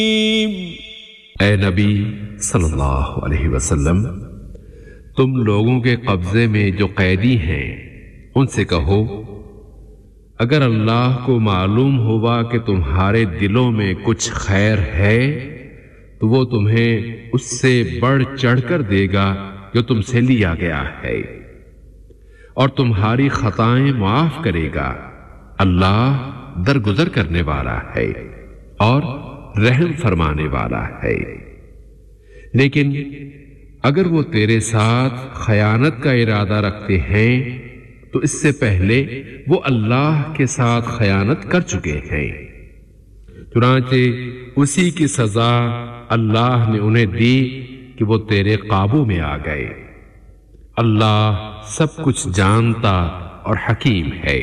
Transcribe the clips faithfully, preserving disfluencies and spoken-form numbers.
اے نبی صلی اللہ علیہ وسلم، تم لوگوں کے قبضے میں جو قیدی ہیں ان سے کہو، اگر اللہ کو معلوم ہوا کہ تمہارے دلوں میں کچھ خیر ہے تو وہ تمہیں اس سے بڑھ چڑھ کر دے گا جو تم سے لیا گیا ہے، اور تمہاری خطائیں معاف کرے گا۔ اللہ درگزر کرنے والا ہے اور رحم فرمانے والا ہے۔ لیکن اگر وہ تیرے ساتھ خیانت کا ارادہ رکھتے ہیں تو اس سے پہلے وہ اللہ کے ساتھ خیانت کر چکے ہیں، چنانچہ اسی کی سزا اللہ نے انہیں دی کہ وہ تیرے قابو میں آ گئے۔ اللہ سب کچھ جانتا اور حکیم ہے۔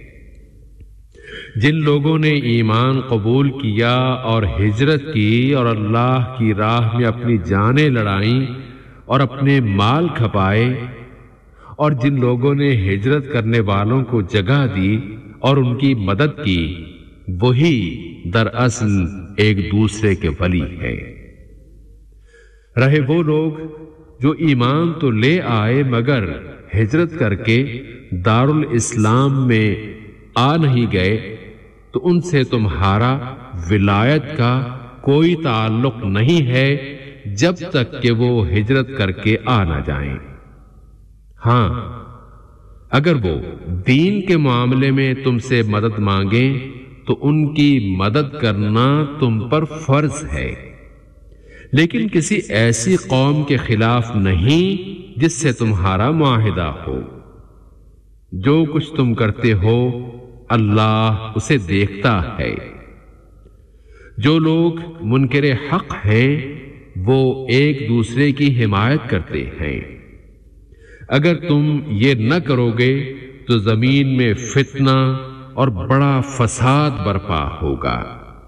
جن لوگوں نے ایمان قبول کیا اور ہجرت کی اور اللہ کی راہ میں اپنی جانیں لڑائیں اور اپنے مال کھپائے، اور جن لوگوں نے ہجرت کرنے والوں کو جگہ دی اور ان کی مدد کی، وہی دراصل ایک دوسرے کے ولی ہیں۔ رہے وہ لوگ جو ایمان تو لے آئے مگر ہجرت کر کے دارالاسلام میں آ نہیں گئے، تو ان سے تمہارا ولایت کا کوئی تعلق نہیں ہے جب تک کہ وہ ہجرت کر کے آ نہ جائیں۔ ہاں، اگر وہ دین کے معاملے میں تم سے مدد مانگیں تو ان کی مدد کرنا تم پر فرض ہے، لیکن کسی ایسی قوم کے خلاف نہیں جس سے تمہارا معاہدہ ہو۔ جو کچھ تم کرتے ہو اللہ اسے دیکھتا ہے۔ جو لوگ منکر حق ہیں وہ ایک دوسرے کی حمایت کرتے ہیں۔ اگر تم یہ نہ کرو گے تو زمین میں فتنہ اور بڑا فساد برپا ہوگا۔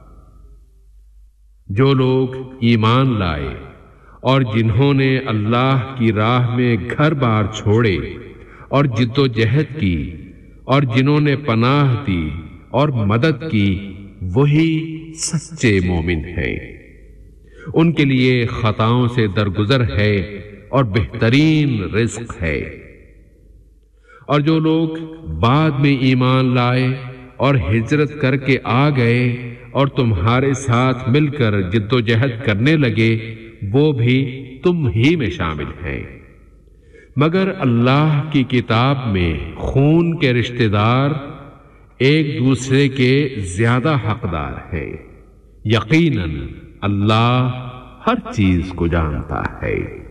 جو لوگ ایمان لائے اور جنہوں نے اللہ کی راہ میں گھر بار چھوڑے اور جد و جہد کی اور جنہوں نے پناہ دی اور مدد کی، وہی سچے مومن ہیں۔ ان کے لیے خطاؤں سے درگزر ہے اور بہترین رزق ہے۔ اور جو لوگ بعد میں ایمان لائے اور ہجرت کر کے آ گئے اور تمہارے ساتھ مل کر جد و جہد کرنے لگے، وہ بھی تم ہی میں شامل ہیں۔ مگر اللہ کی کتاب میں خون کے رشتہ دار ایک دوسرے کے زیادہ حقدار ہیں۔ یقیناً اللہ ہر چیز کو جانتا ہے۔